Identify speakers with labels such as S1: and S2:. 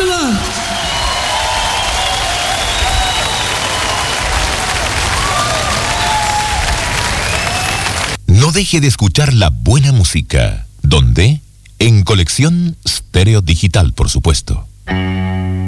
S1: Ángela.
S2: No deje de escuchar la buena música. ¿Dónde? En Colección Stereo Digital, por supuesto.